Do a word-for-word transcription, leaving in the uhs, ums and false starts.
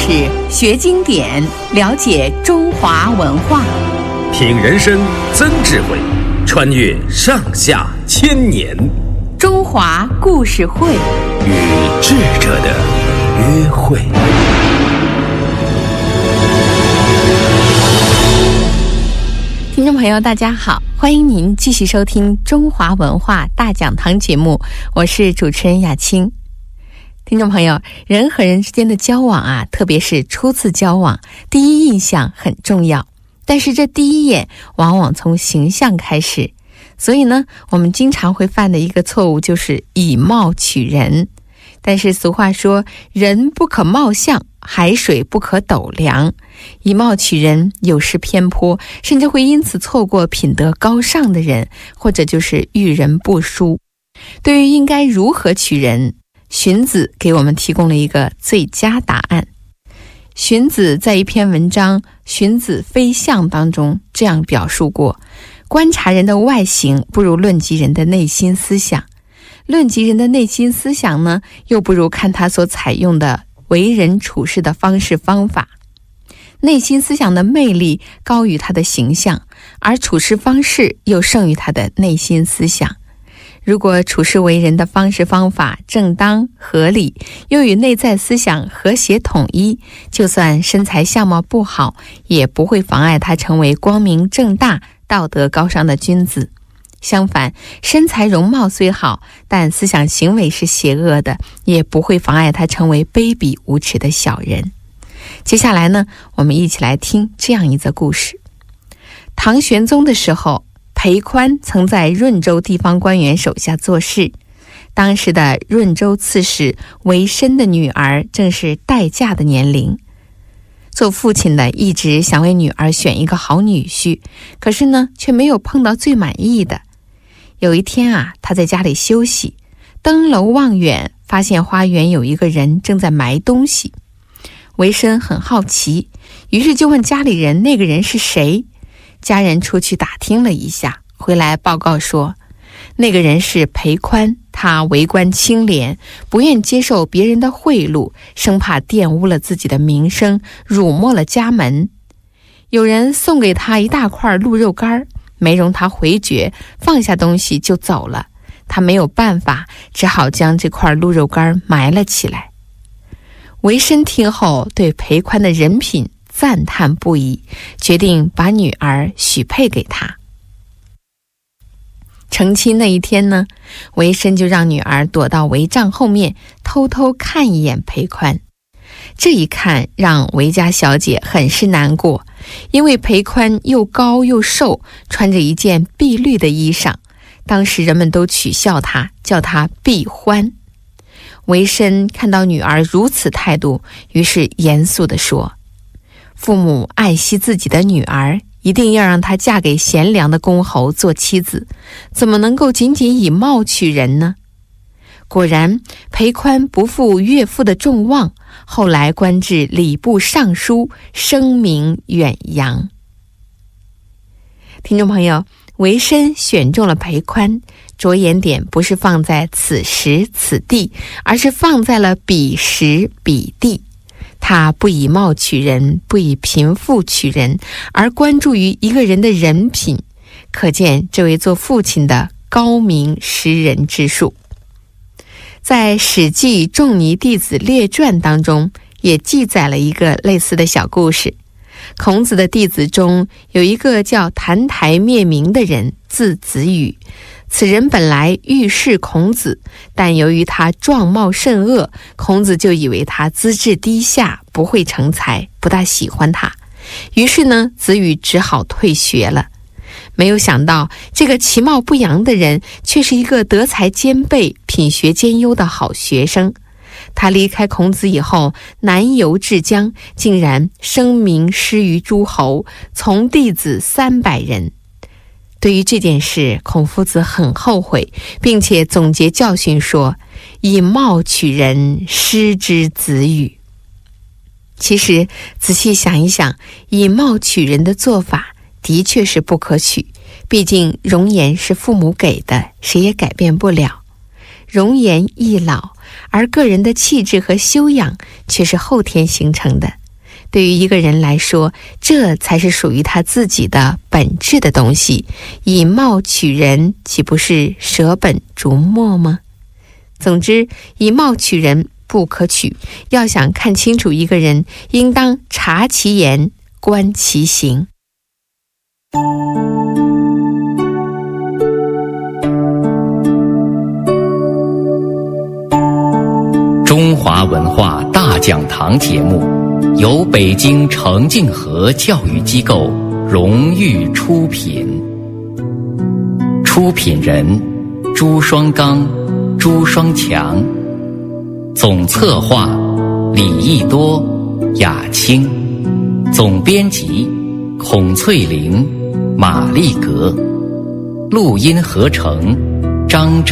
事，学经典，了解中华文化， 品人生，增智慧，穿越上下千年。 中华故事会， 与智者的约会。 听众朋友大家好，欢迎您继续收听中华文化大讲堂节目，我是主持人雅青。听众朋友，人和人之间的交往啊，特别是初次交往，第一印象很重要，但是这第一眼往往从形象开始，所以呢，我们经常会犯的一个错误就是以貌取人。但是俗话说，人不可貌相，海水不可斗量，以貌取人有失偏颇，甚至会因此错过品德高尚的人，或者就是遇人不淑。对于应该如何取人，荀子给我们提供了一个最佳答案。荀子在一篇文章《荀子非相》当中这样表述过：观察人的外形，不如论及人的内心思想；论及人的内心思想呢，又不如看他所采用的为人处事的方式方法。内心思想的魅力高于他的形象，而处事方式又胜于他的内心思想。如果处事为人的方式方法正当合理，又与内在思想和谐统一，就算身材相貌不好，也不会妨碍他成为光明正大、道德高尚的君子。相反，身材容貌虽好，但思想行为是邪恶的，也不会妨碍他成为卑鄙无耻的小人。接下来呢，我们一起来听这样一则故事。唐玄宗的时候，裴宽曾在润州地方官员手下做事。当时的润州刺史韦申的女儿正是待嫁的年龄。做父亲的一直想为女儿选一个好女婿，可是呢，却没有碰到最满意的。有一天啊，他在家里休息，登楼望远，发现花园有一个人正在埋东西。韦申很好奇，于是就问家里人那个人是谁。家人出去打听了一下，回来报告说，那个人是裴宽，他为官清廉，不愿接受别人的贿赂，生怕玷污了自己的名声，辱没了家门。有人送给他一大块鹿肉干，没容他回绝，放下东西就走了。他没有办法，只好将这块鹿肉干埋了起来。韦申听后对裴宽的人品赞叹不已，决定把女儿许配给他。成亲那一天呢，韦申就让女儿躲到帷帐后面，偷偷看一眼裴宽。这一看让韦家小姐很是难过，因为裴宽又高又瘦，穿着一件碧绿的衣裳，当时人们都取笑他，叫他碧欢。韦申看到女儿如此态度，于是严肃地说，父母爱惜自己的女儿，一定要让她嫁给贤良的公侯做妻子，怎么能够仅仅以貌取人呢？果然，裴宽不负岳父的众望，后来官至礼部尚书，声名远扬。听众朋友，韦申选中了裴宽，着眼点不是放在此时此地，而是放在了彼时彼地。他不以貌取人，不以贫富取人，而关注于一个人的人品，可见这位做父亲的高明识人之术。在《史记·仲尼弟子列传》当中，也记载了一个类似的小故事。孔子的弟子中有一个叫澹台灭明的人，字子羽。此人本来欲弑孔子，但由于他状貌甚恶，孔子就以为他资质低下，不会成才，不大喜欢他。于是呢，子羽只好退学了。没有想到，这个其貌不扬的人，却是一个德才兼备、品学兼优的好学生。他离开孔子以后，南游至江，竟然声名失于诸侯，从弟子三百人。对于这件事，孔夫子很后悔，并且总结教训说，以貌取人，失之子羽。其实仔细想一想，以貌取人的做法的确是不可取，毕竟容颜是父母给的，谁也改变不了。容颜易老，而个人的气质和修养却是后天形成的。 对于一个人来说，这才是属于他自己的本质的东西。以貌取人，岂不是舍本逐末吗？总之，以貌取人不可取。要想看清楚一个人，应当察其言，观其行。 中华文化大讲堂节目由北京程敬和教育机构荣誉出品，出品人朱双刚、朱双强，总策划李益多、雅青，总编辑孔翠玲、马丽格，录音合成张震。